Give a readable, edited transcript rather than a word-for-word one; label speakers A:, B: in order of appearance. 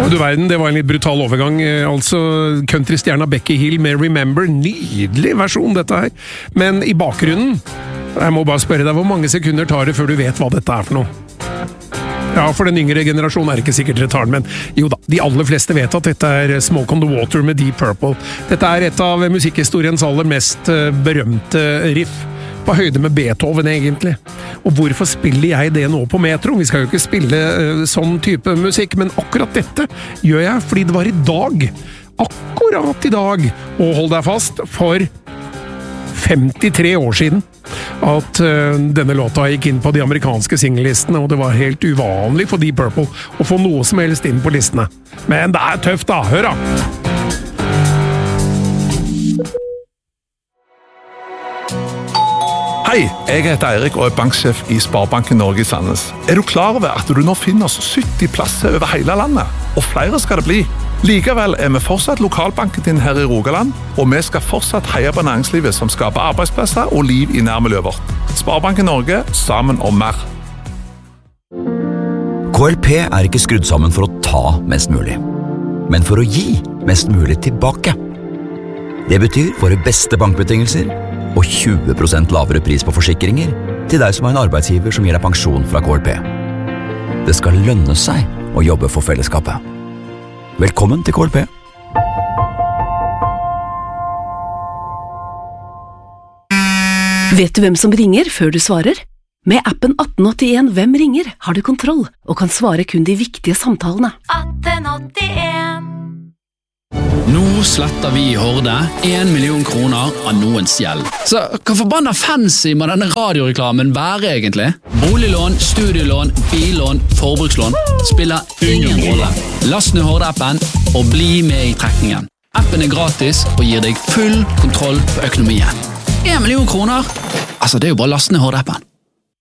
A: Du verden, det var en litt brutal overgang. Altså, countrystjerna Becky Hill med Remember. Nydelig versjon, dette her. Men i bakgrunnen, jeg må bare spørre deg, hvor mange sekunder tar det før du vet hva dette er for noe? Ja, for den yngre generasjonen er det ikke sikkert dere tar den, men jo da, de aller fleste vet at dette er Smoke on the Water med Deep Purple. Dette er et av musikkhistoriens aller mest berømte riff, på høyde med Beethoven egentlig. Og hvorfor spiller jeg det nå på Metro? Vi skal jo ikke spille sånn type musikk, men akkurat dette gjør jeg fordi det var i dag, akkurat i dag, og hold deg fast, for 53 år siden, at denne låta gikk inn på de amerikanske singellistene, og det var helt uvanlig for Deep Purple å få noe som helst inn på listene. Men det er tøft da, hør da!
B: Hei, jeg heter Eirik og er banksjef i Sparebanken Norge i Sandnes. Er du klar over at du nå finner oss 70 plasser over hele landet? Og flere skal det bli. Likevel er vi fortsatt lokalbanken din her i Rogaland, og vi skal fortsatt heie på næringslivet som skaper arbeidsplasser og liv i nærmiljøet vårt. Sparebanken Norge, sammen om mer.
C: KLP er ikke skrudd sammen for å ta mest mulig, men for å gi mest mulig tilbake. Det betyr våre beste bankbetingelser og 20% lavere pris på forsikringer til deg som har en arbeidsgiver som gir deg pensjon fra KLP. Det skal lønne seg å jobbe for fellesskapet. Velkommen til KLP.
D: Vet du hvem som ringer før du svarer? Med appen 1881 Hvem ringer har du kontroll og kan svare kun de viktige samtalene.
E: 1881.
F: Nå sletter vi i Horde 1 million kroner av noens gjeld. Så hva forbanna fancy må denne radioreklamen være egentlig? Boliglån, studielån, billån, forbrukslån spiller ingen rolle. Last ned Horde-appen og bli med i trekningen. Appen er gratis og gir deg full kontroll på økonomien. 1 million kroner? Altså, det er jo bare last ned Horde-appen.